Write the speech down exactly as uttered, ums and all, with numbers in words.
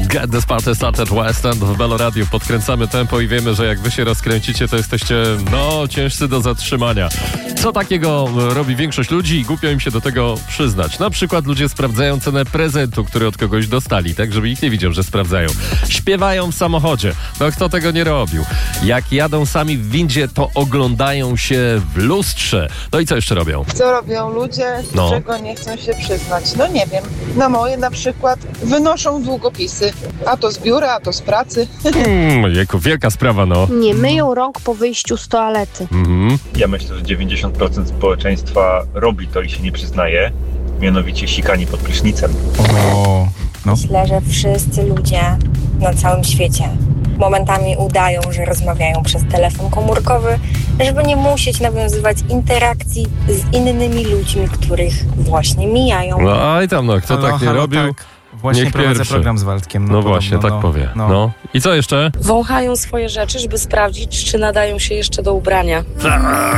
Get this party started West End w Melo Radio. Podkręcamy tempo i wiemy, że jak wy się rozkręcicie, to jesteście, no, ciężcy do zatrzymania. Co takiego robi większość ludzi i głupio im się do tego przyznać. Na przykład ludzie sprawdzają cenę prezentu, który od kogoś dostali, tak żeby nikt nie widział, że sprawdzają. Śpiewają w samochodzie. No kto tego nie robił? Jak jadą sami w windzie, to oglądają się w lustrze. No i co jeszcze robią? Co robią ludzie, z No. czego nie chcą się przyznać? No nie wiem. Na moje na przykład wynoszą długopisy. A to z biura, a to z pracy. Hmm, jako wielka sprawa, no. Nie myją rąk po wyjściu z toalety. Mhm. Ja myślę, że dziewięćdziesiąt procent społeczeństwa robi to i się nie przyznaje, mianowicie sikanie pod prysznicem. O, no. Myślę, że wszyscy ludzie na całym świecie momentami udają, że rozmawiają przez telefon komórkowy, żeby nie musieć nawiązywać interakcji z innymi ludźmi, których właśnie mijają. No i tam, no, kto Halo, tak nie halo, robił, tak. Właśnie niech prowadzę pierwszy. program z Waldkiem. No, No, właśnie, podobno, tak no, powie. No. no. I co jeszcze? Wąchają swoje rzeczy, żeby sprawdzić, czy nadają się jeszcze do ubrania.